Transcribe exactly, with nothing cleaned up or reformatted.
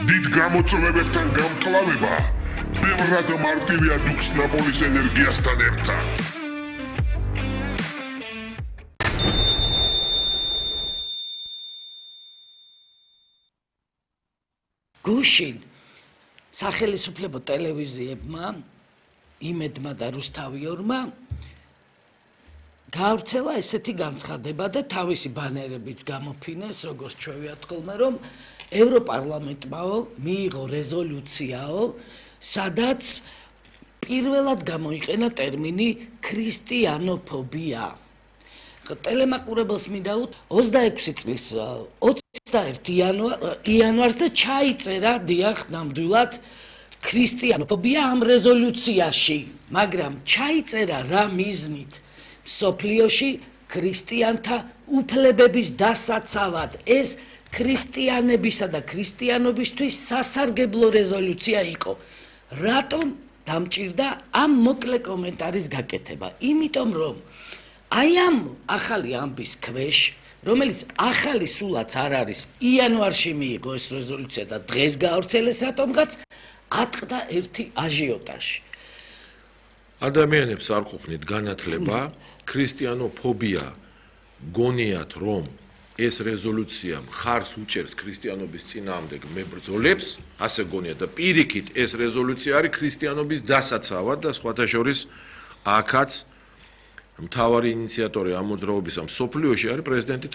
დიდ გამოწვევებებთან გამკლავება ბევრად მარტივია დუქს ნაპოლის ენერგიასთან ერთად. გუშინ სახელმწიფო ტელევიზიებმა იმედმა და რუსთავიორმა გავრცელა ესეთი განცხადება და თავისი ბანერებიც გამოფინეს, როგორც ჩვევიათ ხოლმე, რომ ევროპარლამენტმაო მიიღო რეზოლუციაო, სადაც პირველად გამოიყენა ტერმინი ქრისტიანოფობია. ტელემაყურებელს მინდა ოცდაექვსი წლის ოცდაერთი იანვარს და ჩაიწერა დიახ ნამდვილად ქრისტიანოფობია ამ რეზოლუციაში, მაგრამ ჩაიწერა რა მიზნით? სოფლიოში ქრისტიანთა უფლებების დასაცავად. ეს ქრისტიანებისა და ქრისტიანობისთვის სასარგებლო რეზოლუცია იყო. რატომ დამჭირდა ამ მოკლე კომენტარის გაკეთება? იმიტომ რომ აი ამ ახალი ამბის ქვეშ, რომელიც ახალი სულაც არ არის, იანვარში მიიღო ეს რეზოლუცია და დღეს გაავრცელეს რატომღაც, ატყდა ერთი აჟიოტაჟი. ადამიანებს არ ყოფნით განათლება, ქრისტიანოფობია გონიათ რომ ეს რეზოლუცია მხარს უჭერს ქრისტიანობის წინააღმდეგ მებრძოლებს, ასე გონიათ და პირიქით ეს რეზოლუცია არის ქრისტიანობის დასაცავად და სხვათა შორის აქაც მთავარი ინიციატორი ამ მოძრაობისა მსოფლიოში არის პრეზიდენტი